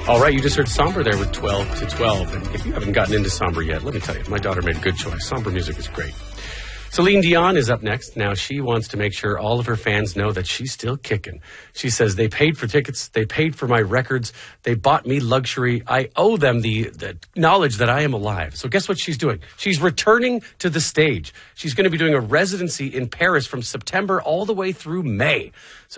All right, you just heard Somber there with 12 to 12. And if you haven't gotten into Somber yet, let me tell you, my daughter made a good choice. Somber music is great. Celine Dion is up next. Now, she wants to make sure all of her fans know that she's still kicking. She says, they paid for tickets. They paid for my records. They bought me luxury. I owe them the knowledge that I am alive. So guess what she's doing? She's returning to the stage. She's going to be doing a residency in Paris from September all the way through May. So